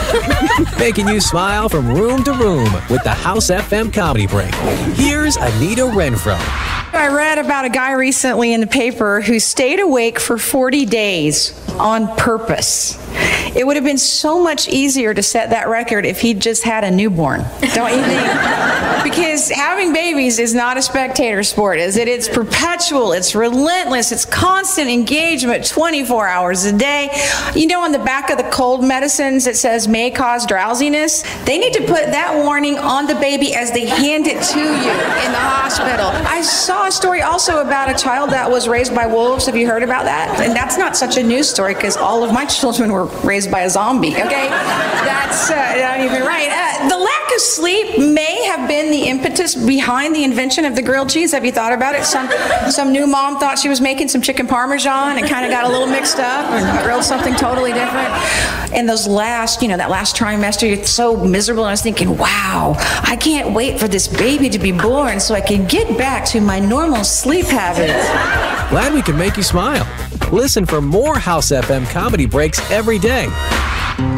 Making you smile from room to room with the House FM Comedy Break. Here's Anita Renfro. I read about a guy recently in the paper who stayed awake for 40 days on purpose. It would have been so much easier to set that record if he'd just had a newborn, don't you think? Because having babies is not a spectator sport, is it? It's perpetual, it's relentless, it's constant engagement 24 hours a day. You know, on the back of the cold medicines it says may cause drowsiness. They need to put that warning on the baby as they hand it to you in the hospital. I saw a story also about a child that was raised by wolves. Have you heard about that? And that's not such a news story because all of my children were raised by a zombie, okay? That's not even right. The lack of sleep may have been the impetus behind the invention of the grilled cheese. Have you thought about it? Some new mom thought she was making some chicken parmesan and kind of got a little mixed up and grilled something totally different. And those last, that last trimester, you're so miserable. And I was thinking, wow, I can't wait for this baby to be born so I can get back to my normal sleep habits. Glad we can make you smile. Listen for more House FM Comedy Breaks every day